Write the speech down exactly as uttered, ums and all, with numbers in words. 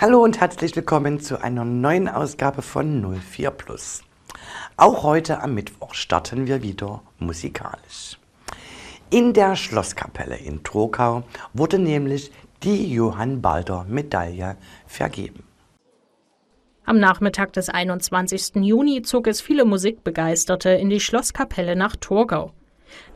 Hallo und herzlich willkommen zu einer neuen Ausgabe von null vier Plus. Auch heute am Mittwoch starten wir wieder musikalisch. In der Schlosskapelle in Trogau wurde nämlich die Johann-Balder-Medaille vergeben. Am Nachmittag des einundzwanzigsten Juni zog es viele Musikbegeisterte in die Schlosskapelle nach Torgau.